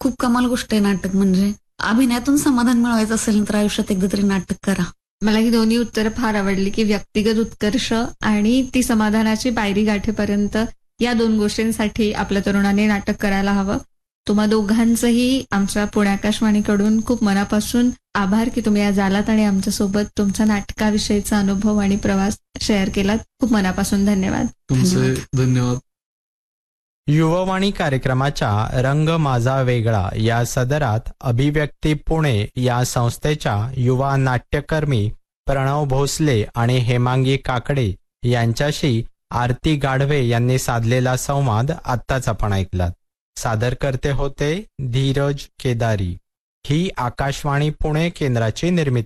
खूप कमाल गोष्ट आहे नाटक म्हणजे. अभिनयातून समाधान मिळवायचं असेल तर आयुष्यात एकदा तरी नाटक करा. मला ही दोन्ही उत्तरं फार आवडली की व्यक्तिगत उत्कर्ष आणि ती समाधानाची पायरी गाठेपर्यंत या दोन गोष्टींसाठी आपल्या तरुणाने नाटक करायला हवं. तुम्हा दोघांचंही आमच्या पुणे आकाशवाणीकडून खूप मनापासून आभार की तुम्ही आज आलात आणि आमच्यासोबत तुमच्या नाटकाविषयीचा अनुभव आणि प्रवास शेअर केलात. खूप मनापासून धन्यवाद. तुमचे धन्यवाद. युववाणी कार्यक्रमाच्या रंग माझा वेगळा या सदरात अभिव्यक्ती पुणे या संस्थेच्या युवा नाट्यकर्मी प्रणव भोसले आणि हेमांगी काकडे यांच्याशी आरती गाढवे यांनी साधलेला संवाद आत्ताच आपण ऐकलात. सादरकर्ते होते धीरज केदारी. ही आकाशवाणी पुणे केंद्राची निर्मिती